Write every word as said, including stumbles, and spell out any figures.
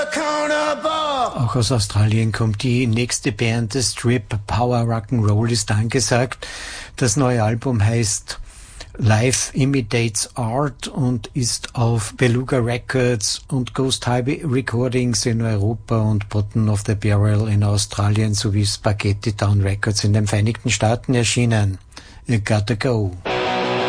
Auch aus Australien kommt die nächste Band, The Strip. Power Rock'n'Roll ist angesagt. Das neue Album heißt Life Imitates Art und ist auf Beluga Records und Ghost Highway Recordings in Europa und Bottom of the Barrel in Australien sowie Spaghetti Town Records in den Vereinigten Staaten erschienen. You gotta go.